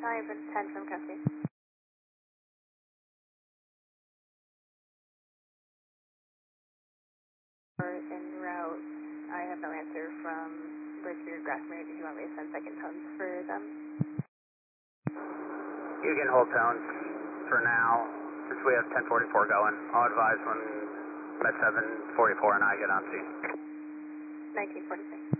I have a 10 from Cassie. En route, I have no answer from Bridgeview or Grassmere. Did you want me to send second tones for them? You can hold tones for now, since we have 1044 going. I'll advise when Med 744 and I get on scene. 1946.